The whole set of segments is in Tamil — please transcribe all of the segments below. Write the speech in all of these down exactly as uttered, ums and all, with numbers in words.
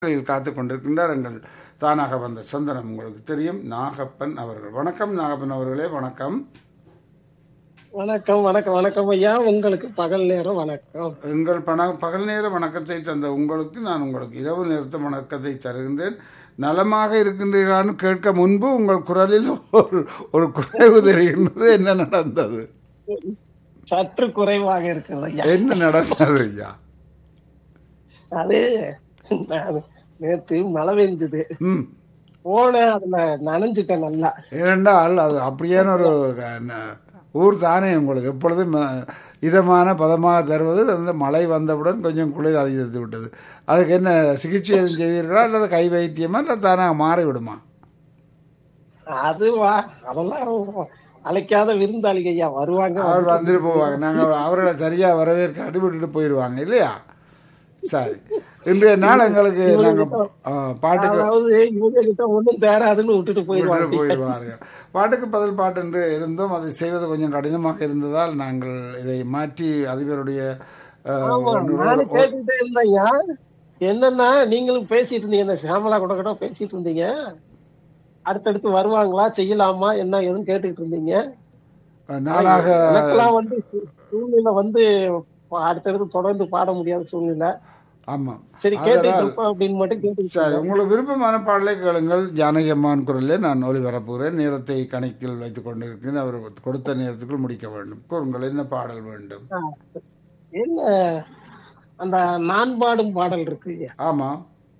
காத்து கொண்டிருக்கின்றார் எங்கள் தானாக வந்த சந்தனம். உங்களுக்கு தெரியும் நாகப்பன் அவர்கள். வணக்கம் நாகப்பன் அவர்களே. வணக்கம் வணக்கம் வணக்கம் வணக்கம் ஐயா. உங்களுக்கு பகல் நேரம் வணக்கம். எங்கள் பண பகல் நேர வணக்கத்தை தந்த உங்களுக்கு நான் உங்களுக்கு இரவு நேரத்து வணக்கத்தை தருகின்றேன். நலமாக இருக்கின்றீர்களான்னு கேட்க முன்பு உங்கள் குரலில் ஒரு ஒரு குறைவு தெரிகின்றது. என்ன நடந்தது? சற்று குறைவாக இருக்கிறது ஐயா. என்ன நடந்தது ஐயா? அது நான் நேத்து மழை பெஞ்சது, ம் போனேன், அதுல நனைஞ்சிட்டேன் நல்லா. ஏனென்றால் அது அப்படியான ஒரு அஹ், ஊர் தானே உங்களுக்கு எப்பொழுதும் அஹ், இதமான பதமாக தருவது. அந்த மழை வந்தவுடன் கொஞ்சம் குளிர் அதிகரித்து விட்டது. அதுக்கு என்ன சிகிச்சை எதுவும் செய்தீர்களா அல்லது கை வைத்தியமா இல்லை தானாக மாறி விடுமா? அது வா அதெல்லாம் அழைக்காத விருந்தாளிங்க ஐயா வருவாங்க. அவர் வந்துட்டு போவாங்க. நாங்கள் அவர்களை சரியாக வரவேற்க அடிபட்டுட்டு போயிடுவாங்க இல்லையா? சரி, இன்றைய நாள் எங்களுக்கு நாங்கள் பாட்டுக்கு அதாவது இவங்க கிட்ட ஒண்ணும் தேராதுன்னு விட்டுட்டு விட்டுட்டு போயிடுவாங்க. போயிடுவார்கள். பாட்டுக்கு பதில் பாட்டு என்று இருந்தோம். அதை செய்வது கொஞ்சம் கடினமாக இருந்ததால் நாங்கள் இதை மாற்றி அதிபருடைய அஹ், ஆமா, ஒரு- நானும் ஒரு- கேட்டுக்கிட்டே இருந்தேன் ஐயா. என்னன்னா நீங்களும் பேசிட்டு இருந்தீங்க, இந்த சியாமலா கூட கூட பேசிட்டு இருந்தீங்க. அடுத்தடுத்து வருவாங்களா, செய்யலாமா, என்ன ஏதுன்னு கேட்டுக்கிட்டு இருந்தீங்க. நாளாக எனக்கெல்லாம் வந்து சூ- சூழ்நிலை வந்து பா- அடுத்தடுத்து தொடர்ந்து பாட முடியாத சூழ்நிலை. ஆமாம். சரி கேட்டுக்கிட்டு இருப்போம் அப்படின்னு மட்டும் கேட்டுக்கிட்டு சரி, இருந்தேன். உங்களுக்கு விருப்பமான பாடலை கேளுங்கள். ஜானகி அம்மான் குரலிலே நான் ஒளிபரப்புகிறேன். நேரத்தை கணக்கில் வைத்துக் கொண்டிருக்கிறேன். அவர் கொடுத்த நேரத்துக்குள் முடிக்க வேண்டும். கூறுங்கள், என்ன பாடல் வேண்டும்? ஆ, சரி. என்ன அந்த நான் பாடும் பாடல் இருக்கு இல்லையா, ஆமாம்,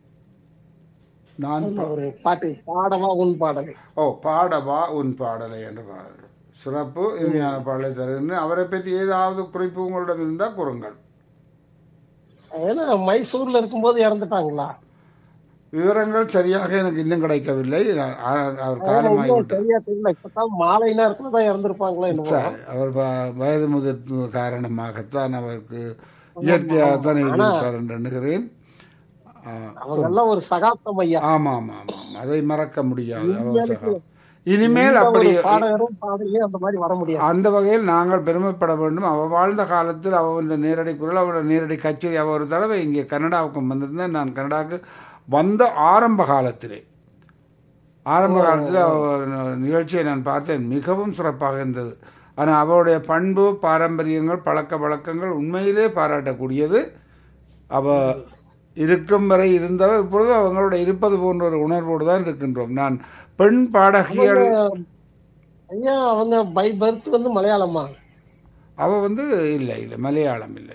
நான் அதுல பா- ஒரு பாட்டு, பாடவா உன் பாடல். ஓ பாடவா உன் பாடலை என்ற பாடல் சிறப்பு இனிமையான பாடலை தருகிறேன். அவரை பற்றி ஏதாவது குறிப்பு உங்களிடம் இருந்தால் கூறுங்கள். ஏன்னா மைசூர்ல இருக்கும்போது இறந்துட்டாங்களா? விவரங்கள் சரியாக எனக்கு இன்னும் கிடைக்கவில்லை. நான் ஆ- அவர் அதனால காலமாகி இன்னும் விட்டார். சரியா தெரியல. இப்பதான் மாலை நேரத்துல தான் இறந்திருப்பாங்களோ என்னமோ. சரி, அவர் வ- வயது முதிர்வு காரணமாகத்தான் அவருக்கு இயற்கையாகத்தான் எழுதியிருப்பார் என்று எண்ணுகிறேன். ஆ, அவங்க எல்லாம் ஒரு சகாப்தம் ஐயா. ஆமாம் ஆமாம் ஆமாம், அதை மறக்க முடியாது. அவர் இனிமேலுக்கு சகா இனிமேல் எந்த அப்படி ஒரு பாடகரும் பாடலையும் அந்த மாதிரி வர முடியாது. அந்த வகையில் நாங்கள் பெருமைப்பட வேண்டும். அவள் வாழ்ந்த காலத்தில் அவருடைய நேரடி குரல், அவருடைய நேரடி கச்சேரி. அவர் ஒரு தடவை இங்கே கனடாவுக்கு வந்திருந்தேன். நான் கனடாவுக்கு வந்த ஆரம்ப காலத்திலே ஆரம்ப காலத்தில் அவர் நிகழ்ச்சியை நான் பார்த்தேன். மிகவும் சிறப்பாக இருந்தது. ஆனால் அவருடைய பண்பு, பாரம்பரியங்கள், பழக்க வழக்கங்கள் உண்மையிலே பாராட்டக்கூடியது. அவ இருக்கும் வரை இருந்தவ இப்பொழுது அவங்களோட இருப்பது போன்ற ஒரு உணர்வோடு தான் இருக்கின்றோம். நான் பெண் பாடகிகள் ஐயா அவங்க பை பர்த் வந்து மலையாளமா? அவ வந்து இல்லை இல்லை மலையாளம் இல்லை.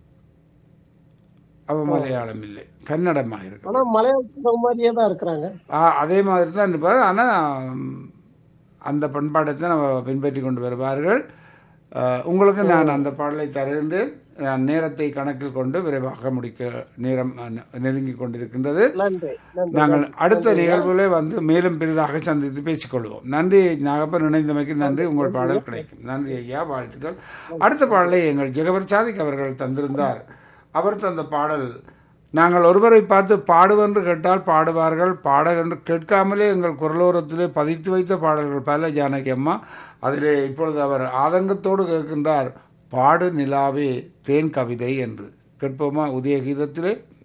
அவ மலையாளம் இல்லை, கன்னடமாக இருக்கு. ஆனா மலையாளத்துக்கு மாதிரியே தான் இருக்கிறாங்க. ஆ, அதே மாதிரி தான் இருப்பார். ஆனால் அந்த பண்பாட்டை நம்ம பின்பற்றி கொண்டு வருவார்கள். ஆ, உங்களுக்கு நான் அந்த பாடலை தருகின்றேன். நான் நேரத்தை கணக்கில் கொண்டு விரைவாக முடிக்க நேரம் நெருங்கி கொண்டிருக்கின்றது. நன்றி நன்றி. நாங்கள் அடுத்த நிகழ்வுகளே வந்து மேலும் பெரிதாக சந்தித்து பேசிக்கொள்வோம். நன்றி நாகப்பன், இணைந்தமைக்கு நன்றி. உங்கள் பாடல் கிடைக்கும். நன்றி ஐயா, வாழ்த்துக்கள். அடுத்த பாடலை எங்கள் ஜெகவர் சாதிக் அவர்கள் தந்திருந்தார். அவர் தந்த பாடல், நாங்கள் ஒருவரை பார்த்து பாடுவென்று கேட்டால் பாடுவார்கள், பாடகென்று கேட்காமலே எங்கள் குரலோரத்திலே பதித்து வைத்த பாடல்கள் பல. ஜானகி அம்மா அதிலே இப்பொழுது அவர் ஆதங்கத்தோடு கேட்கின்றார், பாடு நிலாவே தேன் கவிதை என்று. கேட்போமா உதய கீதத்திலே?